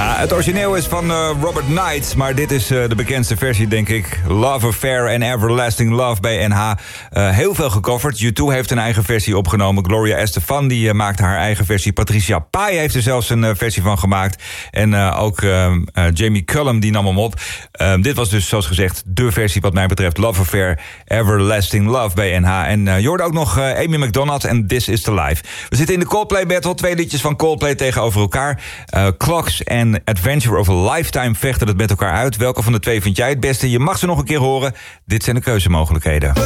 Ja, het origineel is van Robert Knight, maar dit is de bekendste versie, denk ik. Love Affair and Everlasting Love bij NH. Heel veel gecoverd. U2 heeft een eigen versie opgenomen. Gloria Estefan die maakte haar eigen versie. Patricia Pai heeft er zelfs een versie van gemaakt. En ook Jamie Cullum die nam hem op. Dit was dus, zoals gezegd, de versie wat mij betreft. Love Affair, Everlasting Love bij NH. En je hoorde ook nog Amy McDonald en This Is The Life. We zitten in de Coldplay Battle. 2 liedjes van Coldplay tegenover elkaar. Clocks en Adventure of a Lifetime vechten het met elkaar uit. Welke van de 2 vind jij het beste? Je mag ze nog een keer horen. Dit zijn de keuzemogelijkheden.